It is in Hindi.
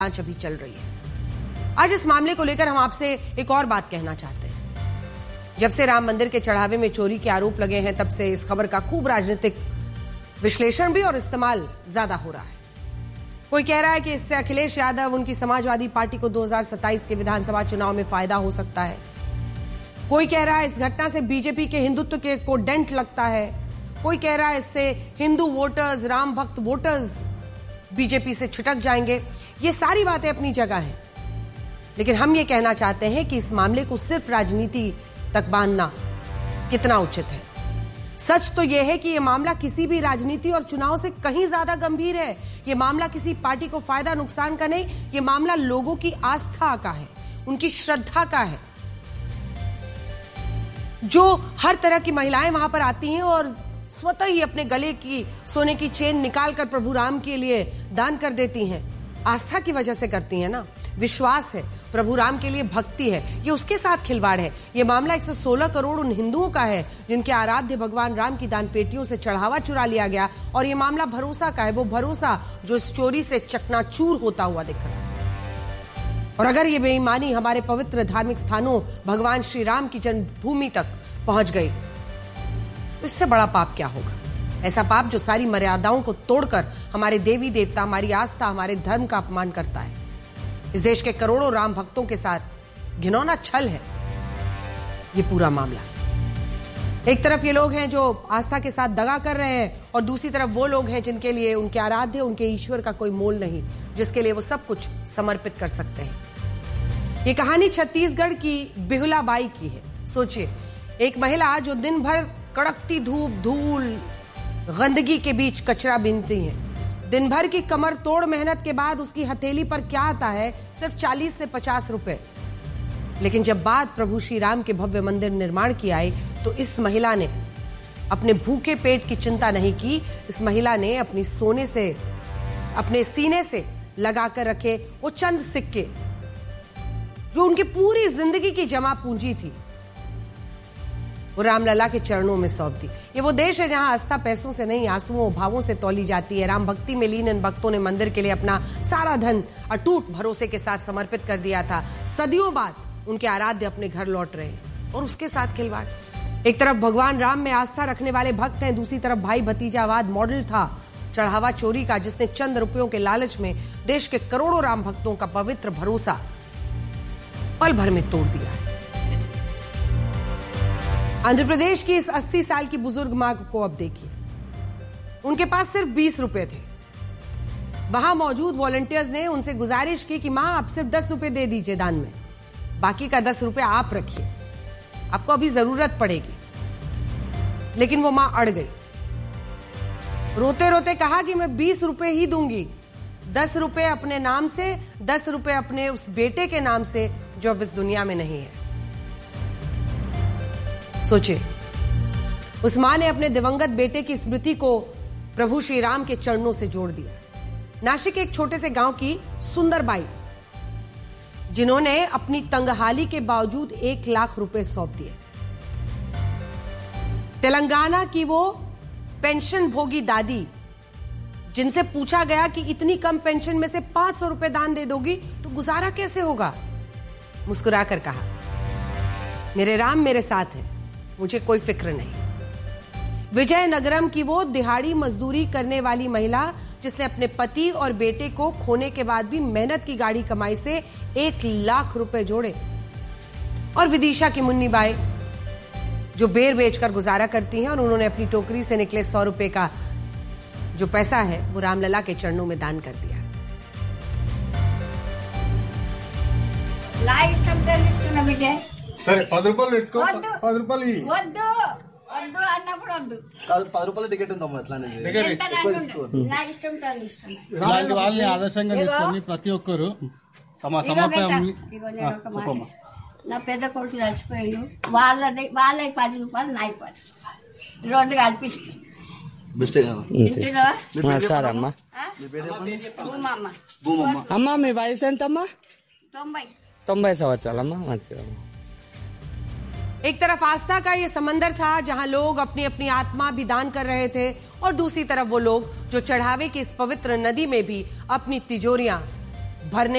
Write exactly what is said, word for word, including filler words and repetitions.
जांच अभी चल रही है। आज इस मामले को लेकर हम आपसे एक और बात कहना चाहते हैं। जब से राम मंदिर के चढ़ावे में चोरी के आरोप लगे हैं, तब से इस खबर का खूब राजनीतिक विश्लेषण भी और इस्तेमाल ज्यादा हो रहा है। कोई कह रहा है कि इससे अखिलेश यादव, उनकी समाजवादी पार्टी को दो हज़ार सत्ताईस के विधानसभा चुनाव में फायदा हो सकता है। कोई कह रहा है इस घटना से बीजेपी के हिंदुत्व के को डेंट लगता है। कोई कह रहा है इससे हिंदू वोटर्स, राम भक्त वोटर्स बीजेपी से छिटक जाएंगे। ये सारी बातें अपनी जगह हैं, लेकिन हम ये कहना चाहते हैं कि इस मामले को सिर्फ राजनीति तक बांधना कितना उचित है। सच तो यह है कि यह मामला किसी भी राजनीति और चुनाव से कहीं ज्यादा गंभीर है। यह मामला किसी पार्टी को फायदा नुकसान का नहीं, यह मामला लोगों की आस्था का है, उनकी श्रद्धा का है। जो हर तरह की महिलाएं वहां पर आती हैं और स्वतः ही अपने गले की सोने की चेन निकालकर प्रभु राम के लिए दान कर देती हैं। आस्था की वजह से करती हैं ना, विश्वास है, प्रभु राम के लिए भक्ति है। ये उसके साथ खिलवाड़ है। ये मामला एक सौ सोलह करोड़ उन हिंदुओं का है जिनके आराध्य भगवान राम की दान पेटियों से चढ़ावा चुरा लिया गया। और ये मामला भरोसा का है, वो भरोसा जो इस चोरी से चकनाचूर होता हुआ दिख रहा है। और अगर ये बेईमानी हमारे पवित्र धार्मिक स्थानों, भगवान श्री राम की जन्मभूमि तक पहुंच गई, इससे बड़ा पाप क्या होगा। ऐसा पाप जो सारी मर्यादाओं को तोड़कर हमारे देवी देवता, हमारी आस्था, हमारे धर्म का अपमान करता है। इस देश के करोड़ों राम भक्तों के साथ घिनौना छल है ये पूरा मामला। एक तरफ ये लोग हैं जो आस्था के साथ दगा कर रहे हैं, और दूसरी तरफ वो लोग हैं जिनके लिए उनके आराध्य, उनके ईश्वर का कोई मोल नहीं, जिसके लिए वो सब कुछ समर्पित कर सकते हैं। ये कहानी छत्तीसगढ़ की बिहुला बाई की है। सोचिए, एक महिला जो दिन भर कड़कती धूप, धूल, गंदगी के बीच कचरा बीनती है। दिन भर की कमर तोड़ मेहनत के बाद उसकी हथेली पर क्या आता है? सिर्फ चालीस से पचास रुपए। लेकिन जब बात प्रभु श्री राम के भव्य मंदिर निर्माण की आई, तो इस महिला ने अपने भूखे पेट की चिंता नहीं की। इस महिला ने अपनी सोने से, अपने सीने से लगाकर रखे वो चंद सिक्के जो उनकी पूरी जिंदगी की जमा पूंजी थी, वो रामलला के चरणों में सौंप दी। ये वो देश है जहां आस्था पैसों से नहीं, आंसुओं भावों से तौली जाती है। राम भक्ति में लीन इन भक्तों ने मंदिर के लिए अपना सारा धन अटूट भरोसे के साथ समर्पित कर दिया था। सदियों बाद उनके आराध्य अपने घर लौट रहे हैं, और उसके साथ खिलवाड़। एक तरफ भगवान राम में आस्था रखने वाले भक्त हैं, दूसरी तरफ भाई भतीजावाद मॉडल था चढ़ावा चोरी का, जिसने चंद रुपयों के लालच में देश के करोड़ों राम भक्तों का पवित्र भरोसा पल भर में तोड़ दिया। आंध्र प्रदेश की इस अस्सी साल की बुजुर्ग मां को अब देखिए। उनके पास सिर्फ बीस रुपए थे। वहां मौजूद वॉलंटियर्स ने उनसे गुजारिश की कि मां, आप सिर्फ दस रुपए दे दीजिए दान में, बाकी का दस रुपए आप रखिए, आपको अभी जरूरत पड़ेगी। लेकिन वो मां अड़ गई। रोते रोते कहा कि मैं बीस रुपए ही दूंगी, दस रुपए अपने नाम से, दस रुपए अपने उस बेटे के नाम से जो अब इस दुनिया में नहीं है। सोचिए, उस मां ने अपने दिवंगत बेटे की स्मृति को प्रभु श्री राम के चरणों से जोड़ दिया। नासिक के एक छोटे से गांव की सुंदर बाई, जिन्होंने अपनी तंगहाली के बावजूद एक लाख रुपए सौंप दिए। तेलंगाना की वो पेंशन भोगी दादी, जिनसे पूछा गया कि इतनी कम पेंशन में से पांच सौ रुपए दान दे दोगी तो गुजारा कैसे होगा, मुस्कुराकर कहा, मेरे राम मेरे साथ है, मुझे कोई फिक्र नहीं। विजयनगरम की वो दिहाड़ी मजदूरी करने वाली महिला, जिसने अपने पति और बेटे को खोने के बाद भी मेहनत की गाड़ी कमाई से एक लाख रुपए जोड़े। और विदिशा की मुन्नी बाई, जो बेर बेचकर गुजारा करती हैं, और उन्होंने अपनी टोकरी से निकले सौ रुपए का जो पैसा है वो रामलला के चरणों में दान कर दिया। సరే పది రూపాయలు పెట్టుకో, పది రూపాయలు ఇయ్యి. వద్దు వద్దు అన్నప్పుడు వద్దు. కాదు, పది రూపాయల టికెట్ ఉందమ్మా, ఎట్లానే నా ఇష్టం కాదు, ఇష్టం ఇలాంటి వాళ్ళని ఆదర్శంగా తీసుకొని ప్రతి ఒక్కరు తమ సమర్పణ. నా పెద్ద కొడుకు చచ్చిపోయాడు, వాళ్ళది వాళ్ళకి పది రూపాయలు, నాయి పది రూపాయలు, రెండు కల్పిస్తాను. సార్ అమ్మా, అమ్మా మీ వయసు ఎంతమ్మా? తొంభై తొంభై సంవత్సరాలమ్మా. మంచిగా। एक तरफ आस्था का ये समंदर था जहां लोग अपनी अपनी आत्मा भी दान कर रहे थे, और दूसरी तरफ वो लोग जो चढ़ावे की इस पवित्र नदी में भी अपनी तिजोरियां भरने